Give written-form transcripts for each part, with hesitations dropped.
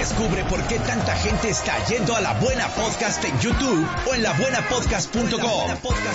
Descubre por qué tanta gente está yendo a La Buena Podcast en YouTube o en labuenapodcast.com.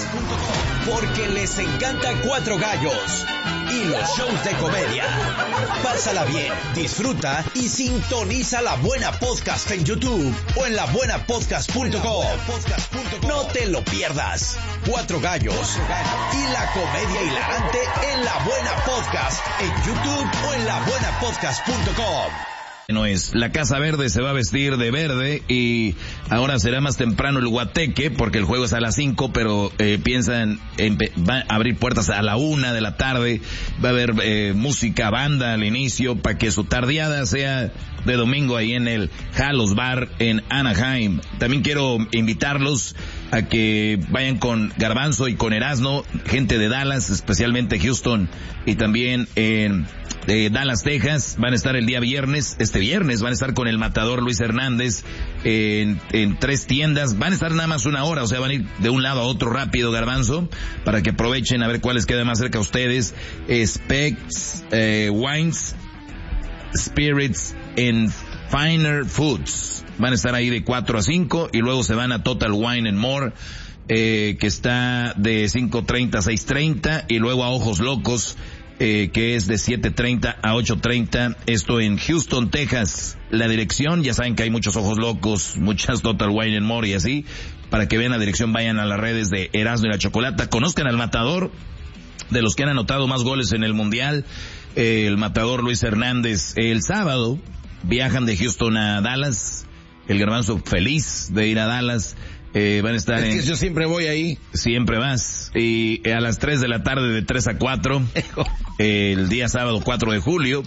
Porque les encanta Cuatro Gallos y los shows de comedia. Pásala bien, disfruta y sintoniza La Buena Podcast en YouTube o en labuenapodcast.com. No te lo pierdas. Cuatro Gallos y la comedia hilarante en La Buena Podcast en YouTube o en labuenapodcast.com. No es, la Casa Verde se va a vestir de verde y ahora será más temprano el guateque porque el juego es a las 5, pero piensan va a abrir puertas a la 1 de la tarde, va a haber música, banda al inicio para que su tardeada sea de domingo ahí en el Halos Bar en Anaheim. También quiero invitarlos a que vayan con Garbanzo y con Erasmo, gente de Dallas, especialmente Houston y también en Dallas, Texas. Van a estar el día viernes, este viernes van a estar con el matador Luis Hernández en 3 tiendas. Van a estar nada más 1 hora, o sea, van a ir de un lado a otro rápido, Garbanzo, para que aprovechen a ver cuáles quedan más cerca a ustedes. Specs, Wines, Spirits and Finer Foods. Van a estar ahí de 4 a 5 y luego se van a Total Wine and More, que está de 5:30 a 6:30 y luego a Ojos Locos, que es de 7:30 a 8:30, esto en Houston, Texas. La dirección, ya saben que hay muchos Ojos Locos, muchas Total Wine and More y así. Para que vean la dirección, vayan a las redes de Erasmo y la Chocolata, conozcan al matador, de los que han anotado más goles en el Mundial, el matador Luis Hernández. El sábado viajan de Houston a Dallas, el Garbanzo feliz de ir a Dallas. Van a estar yo siempre voy ahí. Siempre vas. Y a las 3 de la tarde de 3 a 4, el día sábado 4 de julio,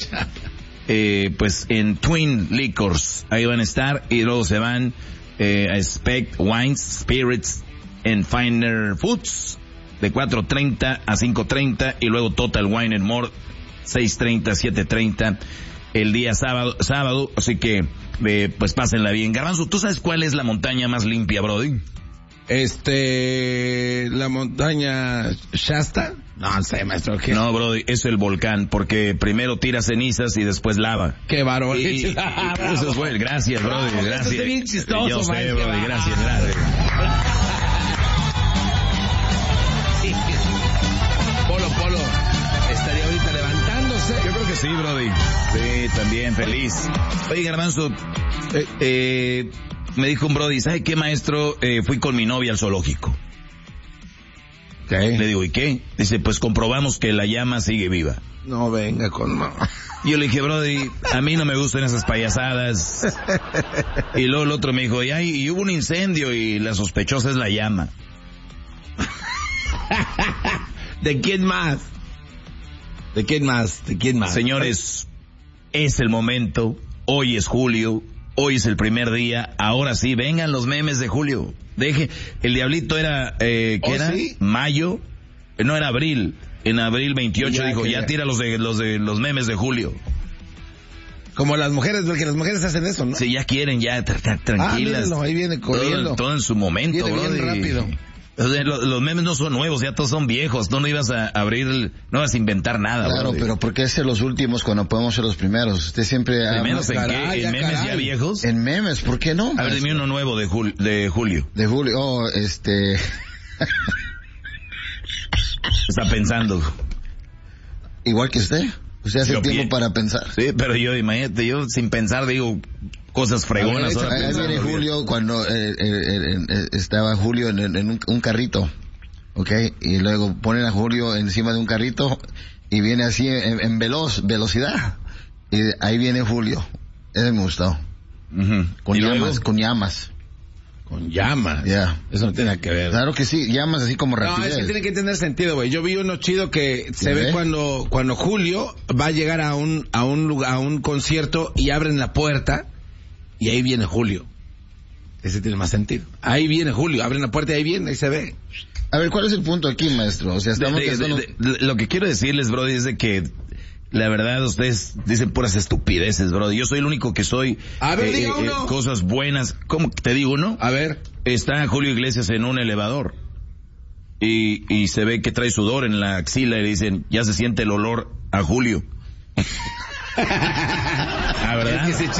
pues en Twin Liquors, ahí van a estar, y luego se van a Spec Wines, Spirits and Finer Foods, de 4:30 a 5:30, y luego Total Wine and More, 6:30, 7:30, el día sábado, así que pues pásenla bien. Garbanzo, ¿tú sabes cuál es la montaña más limpia, brody? La montaña Shasta. No sé, maestro. ¿Qué? No, brody, es el volcán, porque primero tira cenizas y después lava. Qué bárbaro. Eso fue, gracias, brody, gracias. Esto es bien chistoso, yo sé, maestro. brody, gracias. Polo, estaría ahorita levantándose. Yo creo que sí, brody. Sí, también, feliz. Oye, Garbanzo, me dijo un brody, ¿sabe qué, maestro? Fui con mi novia al zoológico. ¿Qué? Le digo, ¿y qué? Dice, pues comprobamos que la llama sigue viva. No venga con... Yo le dije, brody, a mí no me gustan esas payasadas. Y luego el otro me dijo, y hubo un incendio y la sospechosa es la llama. ¿De quién más? ¿De quién más? Señores, es el momento. Hoy es julio. Hoy es el primer día. Ahora sí, vengan los memes de julio. El diablito era, ¿qué era? ¿Sí? Mayo. No, era abril. En abril 28 dijo, ya tira los memes de julio. Como las mujeres, porque las mujeres hacen eso, ¿no? Sí, ya quieren, ya tranquilas. Mírenlo, ahí viene corriendo. Todo en su momento, viene bien rápido. O sea, los memes no son nuevos, ya todos son viejos. No ibas a abrir, no vas a inventar nada. Claro, pero ¿por qué ser los últimos cuando podemos ser los primeros? Usted siempre... ¿Primeros en qué? ¿En memes ya viejos? En memes, ¿por qué no? A ver, dime uno nuevo de julio. De julio, Está pensando. Igual que usted. Usted hace tiempo para pensar. Sí, pero yo, imagínate, yo sin pensar digo cosas fregonas. Ahí viene Julio cuando estaba Julio en un carrito, ¿ok? Y luego ponen a Julio encima de un carrito y viene así en velocidad. Y ahí viene Julio. Ese me gustó. Uh-huh. Con llamas. Con llamas. Yeah. Eso no tiene nada que ver. Claro que sí, llamas así como rapidez. No, es que tiene que tener sentido, güey. Yo vi uno chido que se ve cuando Julio va a llegar a un concierto y abren la puerta y ahí viene Julio. Ese tiene más sentido. Ahí viene Julio, abren la puerta y ahí viene, ahí se ve. A ver, ¿cuál es el punto aquí, maestro? O sea, estamos... Lo que quiero decirles, brody, es de que la verdad, ustedes dicen puras estupideces, bro. Yo soy el único que soy... A ver, diga uno. Cosas buenas. ¿Cómo te digo uno? A ver. Está Julio Iglesias en un elevador. Y se ve que trae sudor en la axila y le dicen, ya se siente el olor a Julio. ¿Ah, verdad? Es que